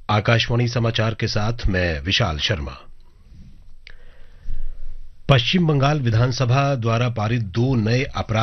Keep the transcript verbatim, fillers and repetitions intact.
आकाशवाणी समाचार के साथ मैं विशाल शर्मा। पश्चिम बंगाल विधानसभा द्वारा पारित दो नए अपराध